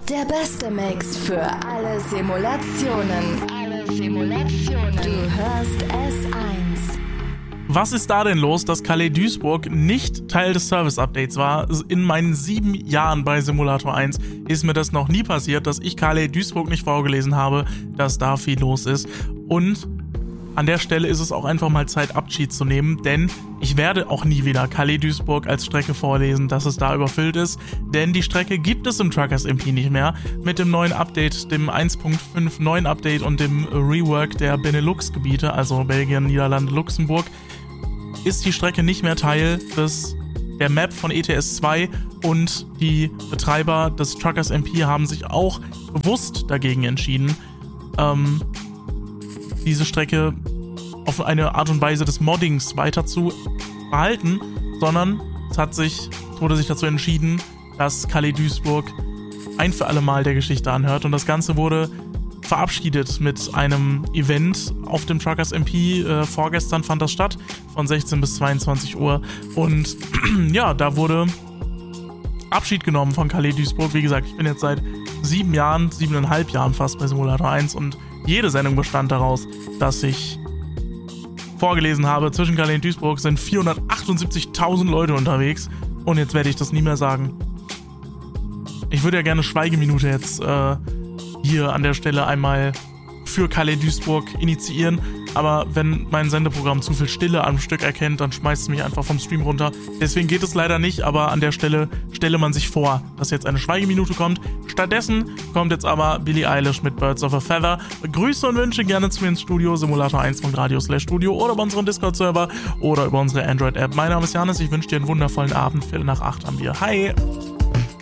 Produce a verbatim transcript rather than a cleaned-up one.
Der beste Mix für alle Simulationen. Alle Simulationen. Du hörst S eins. Was ist da denn los, dass Calais Duisburg nicht Teil des Service-Updates war? In meinen sieben Jahren bei Simulator eins ist mir das noch nie passiert, dass ich Calais Duisburg nicht vorgelesen habe, dass da viel los ist. Und an der Stelle ist es auch einfach mal Zeit, Abschied zu nehmen, denn ich werde auch nie wieder Calais Duisburg als Strecke vorlesen, dass es da überfüllt ist, denn die Strecke gibt es im Truckers M P nicht mehr. Mit dem neuen Update, dem eins Punkt fünf neun Update und dem Rework der Benelux-Gebiete, also Belgien, Niederlande, Luxemburg, ist die Strecke nicht mehr Teil des, der Map von E T S zwei und die Betreiber des Truckers M P haben sich auch bewusst dagegen entschieden, ähm, diese Strecke auf eine Art und Weise des Moddings weiter zu behalten, sondern es hat sich, wurde sich dazu entschieden, dass Calais Duisburg ein für alle Mal der Geschichte anhört und das Ganze wurde verabschiedet mit einem Event auf dem Truckers M P. Äh, vorgestern fand das statt, von sechzehn bis zweiundzwanzig Uhr und ja, da wurde Abschied genommen von Calais Duisburg. Wie gesagt, ich bin jetzt seit sieben Jahren, siebeneinhalb Jahren fast bei Simulator eins und jede Sendung bestand daraus, dass ich vorgelesen habe, zwischen Calais und Duisburg sind vierhundertachtundsiebzigtausend Leute unterwegs und jetzt werde ich das nie mehr sagen. Ich würde ja gerne Schweigeminute jetzt äh, hier an der Stelle einmal für Calais Duisburg initiieren, aber wenn mein Sendeprogramm zu viel Stille am Stück erkennt, dann schmeißt es mich einfach vom Stream runter. Deswegen geht es leider nicht, aber an der Stelle stelle man sich vor, dass jetzt eine Schweigeminute kommt. Stattdessen kommt jetzt aber Billie Eilish mit Birds of a Feather. Grüße und Wünsche gerne zu mir ins Studio, simulator eins punkt radio slash studio oder über unseren Discord-Server oder über unsere Android-App. Mein Name ist Janis, ich wünsche dir einen wundervollen Abend. Viertel nach acht haben wir. Hi!